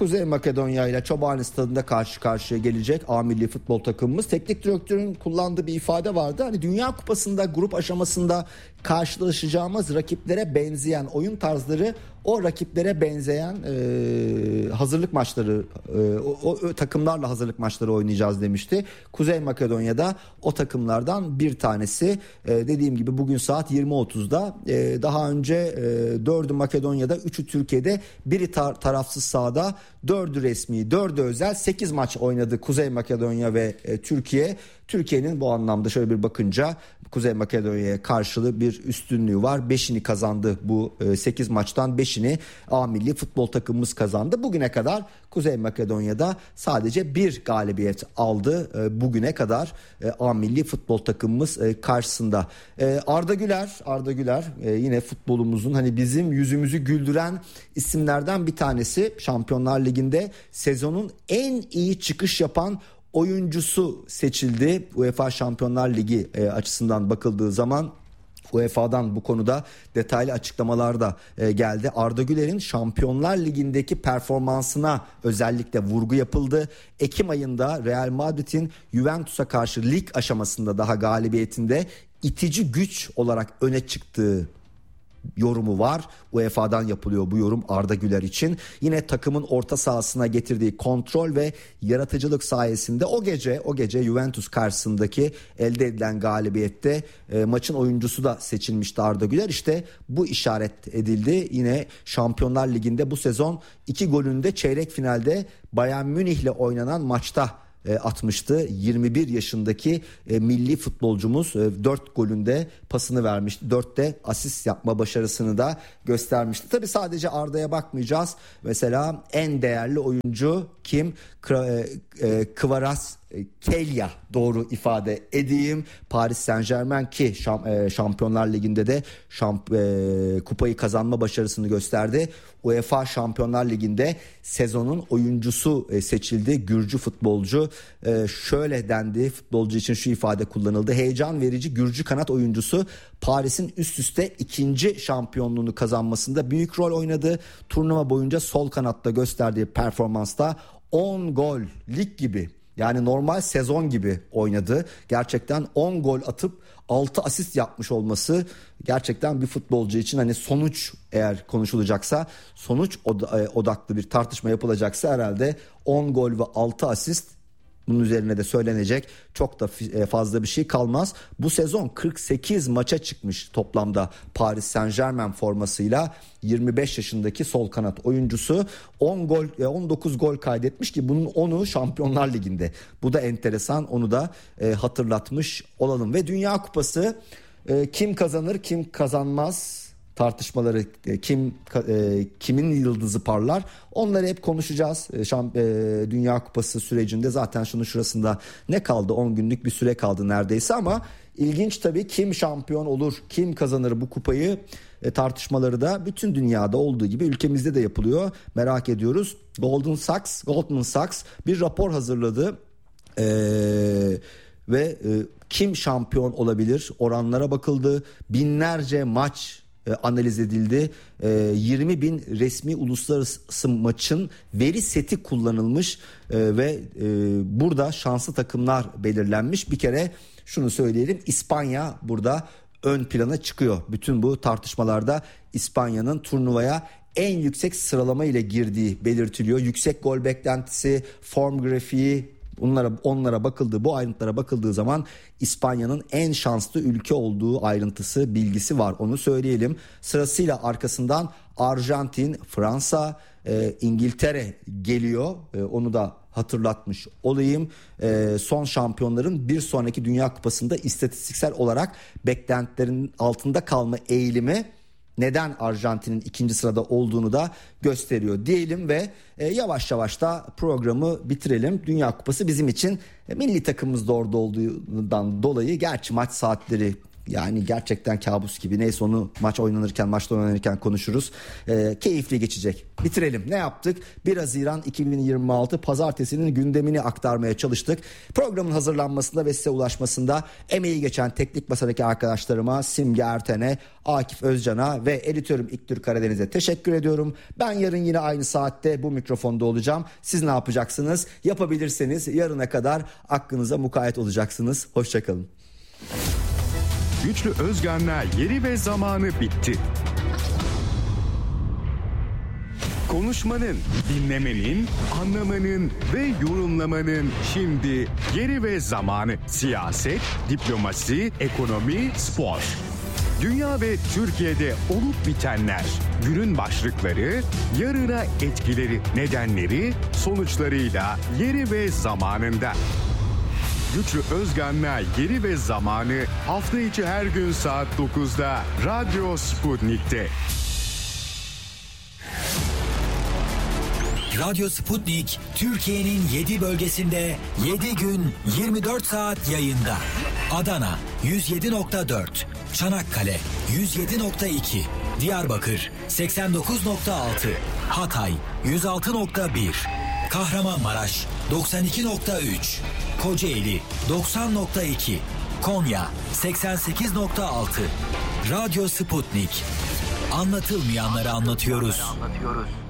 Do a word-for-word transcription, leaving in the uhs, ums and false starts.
Kuzey Makedonya ile Çobani Stadı'nda karşı karşıya gelecek A milli futbol takımımız. Teknik direktörün kullandığı bir ifade vardı. Hani Dünya Kupası'nda grup aşamasında karşılaşacağımız rakiplere benzeyen oyun tarzları, o rakiplere benzeyen e, hazırlık maçları, e, o, o takımlarla hazırlık maçları oynayacağız demişti. Kuzey Makedonya'da o takımlardan bir tanesi. E, dediğim gibi bugün saat yirmi otuzda. E, daha önce e, dördü Makedonya'da, üçü Türkiye'de, biri tar- tarafsız sahada, dördü resmi, dördü özel, sekiz maç oynadı Kuzey Makedonya ve e, Türkiye. Türkiye'nin bu anlamda şöyle bir bakınca Kuzey Makedonya'ya karşılığı bir üstünlüğü var. beşini kazandı bu sekiz maçtan, beşini A milli futbol takımımız kazandı. Bugüne kadar Kuzey Makedonya'da sadece bir galibiyet aldı bugüne kadar A milli futbol takımımız karşısında. Arda Güler, Arda Güler yine futbolumuzun hani bizim yüzümüzü güldüren isimlerden bir tanesi. Şampiyonlar Ligi'nde sezonun en iyi çıkış yapan oyuncusu seçildi. UEFA Şampiyonlar Ligi e, açısından bakıldığı zaman U E F A'dan bu konuda detaylı açıklamalar da e, geldi. Arda Güler'in Şampiyonlar Ligi'ndeki performansına özellikle vurgu yapıldı. Ekim ayında Real Madrid'in Juventus'a karşı lig aşamasında daha galibiyetinde itici güç olarak öne çıktığı yorumu var. U E F A'dan yapılıyor bu yorum Arda Güler için. Yine takımın orta sahasına getirdiği kontrol ve yaratıcılık sayesinde o gece o gece Juventus karşısındaki elde edilen galibiyette e, maçın oyuncusu da seçilmişti Arda Güler. İşte bu işaret edildi. Yine Şampiyonlar Ligi'nde bu sezon iki golünü de çeyrek finalde Bayern Münih'le oynanan maçta atmıştı. yirmi bir yaşındaki e, milli futbolcumuz e, dört golünde pasını vermişti. dörtte asist yapma başarısını da göstermişti. Tabii sadece Arda'ya bakmayacağız. Mesela en değerli oyuncu kim? Kra- e, Kvaras Kelya, doğru ifade edeyim. Paris Saint-Germain ki şam, e, Şampiyonlar Ligi'nde de şamp, e, kupayı kazanma başarısını gösterdi. UEFA Şampiyonlar Ligi'nde sezonun oyuncusu e, seçildi. Gürcü futbolcu. E, şöyle dendi, futbolcu için şu ifade kullanıldı: heyecan verici Gürcü kanat oyuncusu Paris'in üst üste ikinci şampiyonluğunu kazanmasında büyük rol oynadı. Turnuva boyunca sol kanatta gösterdiği performansta on gol, lig gibi, yani normal sezon gibi oynadı. Gerçekten on gol atıp altı asist yapmış olması gerçekten bir futbolcu için, hani sonuç eğer konuşulacaksa, sonuç odaklı bir tartışma yapılacaksa herhalde on gol ve altı asist, bunun üzerine de söylenecek çok da fazla bir şey kalmaz. Bu sezon kırk sekiz maça çıkmış toplamda Paris Saint-Germain formasıyla. yirmi beş yaşındaki sol kanat oyuncusu on gol, on dokuz gol kaydetmiş ki bunun onu Şampiyonlar Ligi'nde. Bu da enteresan, onu da e, hatırlatmış olalım. Ve Dünya Kupası e, kim kazanır kim kazanmaz tartışmaları, kim e, kimin yıldızı parlar, onları hep konuşacağız. E, Şamp- e, Dünya Kupası sürecinde zaten şunun şurasında ne kaldı, on günlük bir süre kaldı neredeyse, ama ilginç tabii kim şampiyon olur, kim kazanır bu kupayı e, tartışmaları da bütün dünyada olduğu gibi ülkemizde de yapılıyor. Merak ediyoruz. Goldman Sachs, Goldman Sachs bir rapor hazırladı. Eee ve e, kim şampiyon olabilir oranlara bakıldı. Binlerce maç e, analiz edildi. E, yirmi bin resmi uluslararası maçın veri seti kullanılmış e, ve e, burada şanslı takımlar belirlenmiş. Bir kere şunu söyleyelim, İspanya burada ön plana çıkıyor. Bütün bu tartışmalarda İspanya'nın turnuvaya en yüksek sıralama ile girdiği belirtiliyor. Yüksek gol beklentisi, form grafiği, Onlara, onlara bakıldığı, bu ayrıntılara bakıldığı zaman İspanya'nın en şanslı ülke olduğu ayrıntısı, bilgisi var, onu söyleyelim. Sırasıyla arkasından Arjantin, Fransa, e, İngiltere geliyor, e, onu da hatırlatmış olayım. E, son şampiyonların bir sonraki Dünya Kupası'nda istatistiksel olarak beklentilerin altında kalma eğilimi neden Arjantin'in ikinci sırada olduğunu da gösteriyor diyelim ve e, yavaş yavaş da programı bitirelim. Dünya Kupası bizim için e, milli takımımız da orada olduğundan dolayı, gerçi maç saatleri Yani gerçekten kabus gibi. Neyse onu maç oynanırken, maçta oynanırken konuşuruz. Ee, keyifli geçecek. Bitirelim. Ne yaptık? bir Haziran iki bin yirmi altı Pazartesinin gündemini aktarmaya çalıştık. Programın hazırlanmasında ve size ulaşmasında emeği geçen teknik masadaki arkadaşlarıma, Simge Erten'e, Akif Özcan'a ve editörüm İlktür Karadeniz'e teşekkür ediyorum. Ben yarın yine aynı saatte bu mikrofonda olacağım. Siz ne yapacaksınız? Yapabilirseniz yarına kadar aklınıza mukayyet olacaksınız. Hoşçakalın. Güçlü Özgen'le Yeri ve Zamanı bitti. Konuşmanın, dinlemenin, anlamanın ve yorumlamanın şimdi yeri ve zamanı. Siyaset, diplomasi, ekonomi, spor. Dünya ve Türkiye'de olup bitenler, günün başlıkları, yarına etkileri, nedenleri, sonuçlarıyla yeri ve zamanında. Güçlü Özgen'le Yeri ve Zamanı hafta içi her gün saat dokuzda Radyo Sputnik'te. Radyo Sputnik, Türkiye'nin yedi bölgesinde yedi gün yirmi dört saat yayında. Adana yüz yedi nokta dört, Çanakkale yüz yedi nokta iki, Diyarbakır seksen dokuz nokta altı, Hatay yüz altı nokta bir, Kahramanmaraş doksan iki nokta üç, Kocaeli doksan nokta iki, Konya seksen sekiz nokta altı. Radyo Sputnik. Anlatılmayanları anlatıyoruz.